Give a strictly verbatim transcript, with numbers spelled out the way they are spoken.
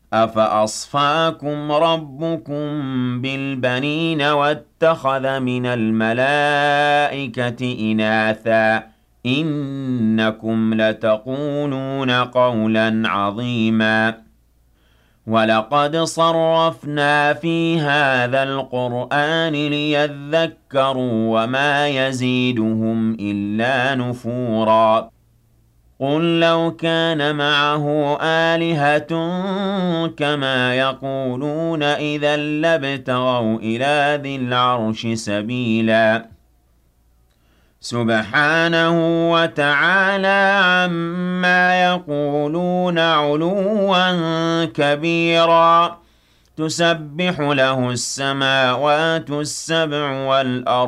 أَفَأَصْفَاكُمْ رَبُّكُم بِالْبَنِينَ وَاتَّخَذَ مِنَ الْمَلَائِكَةِ إِنَاثًا ۚ إِنَّكُمْ لَتَقُولُونَ قَوْلًا عَظِيمًا وَلَقَدْ صَرَّفْنَا فِي هَٰذَا الْقُرْآنِ لِيَذَّكَّرُوا وَمَا يَزِيدُهُمْ إِلَّا نُفُورًا قُل لَّوْ كَانَ مَعَهُ آلِهَةٌ كَمَا يَقُولُونَ إِذًا لَّابْتَغَوْا إِلَىٰ ذِي الْعَرْشِ سَبِيلًا سُبْحَانَهُ وَتَعَالَىٰ عَمَّا يَقُولُونَ عُلُوًّا كَبِيرًا تُسَبِّحُ لَهُ السَّمَاوَاتُ السَّبْعُ وَالْأَرْضُ